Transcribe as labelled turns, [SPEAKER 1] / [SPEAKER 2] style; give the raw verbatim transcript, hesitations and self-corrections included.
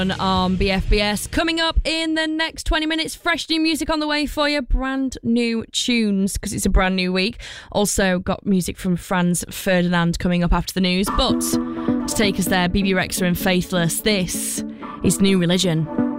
[SPEAKER 1] On B F B S. Coming up in the next twenty minutes, fresh new music on the way for you, brand new tunes because it's a brand new week. Also got music from Franz Ferdinand coming up after the news, but to take us there, B B Rexha and Faithless. This is New Religion.